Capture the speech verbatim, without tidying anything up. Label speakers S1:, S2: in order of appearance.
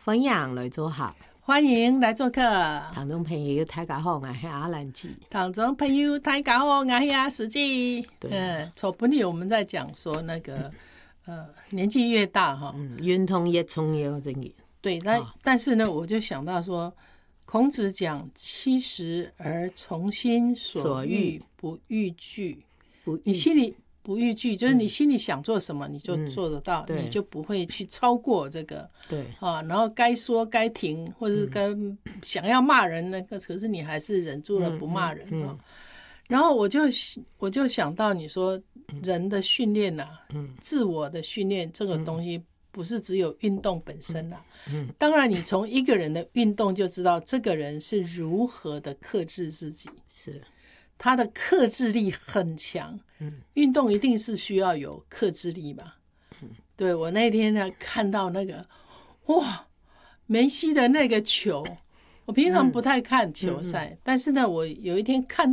S1: 欢迎来做客，
S2: 欢迎来做客。
S1: 听众朋友大家好，我是阿兰姐。
S2: 听众朋友大家好，我是阿史记。
S1: 对，
S2: 嗯，从本里我们在讲说那个，呃，年纪越大哈，
S1: 嗯，运动越重要，真的。
S2: 对，但、哦、但是呢，我就想到说，孔子讲七十而从心所欲，不逾矩。不，你心里不逾矩，就是你心里想做什么，你就做得到，嗯、你就不会去超过这个。
S1: 对
S2: 啊，然后该说该停，或者是跟想要骂人那个，可是你还是忍住了不骂人、嗯嗯嗯、然后我就我就想到你说人的训练啊，嗯、自我的训练这个东西不是只有运动本身啊。嗯嗯、当然你从一个人的运动就知道这个人是如何的克制自己，
S1: 是
S2: 他的克制力很强。嗯，运动一定是需要有克制力嘛。嗯、对，我那天呢看到那个哇，梅西的那个球，我平常不太看球赛，嗯嗯嗯、但是呢，我有一天看